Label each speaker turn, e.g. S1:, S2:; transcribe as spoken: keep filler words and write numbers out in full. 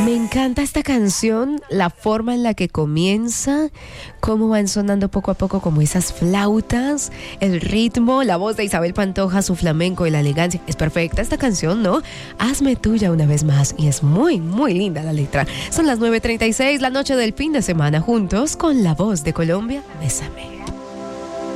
S1: Me encanta esta canción, la forma en la que comienza, cómo van sonando poco a poco como esas flautas, el ritmo, la voz de Isabel Pantoja, su flamenco y la elegancia. Es perfecta esta canción, ¿no? Hazme tuya una vez más, y es muy, muy linda la letra. Son las nueve treinta y seis, la noche del fin de semana, juntos con La Voz de Colombia. Bésame.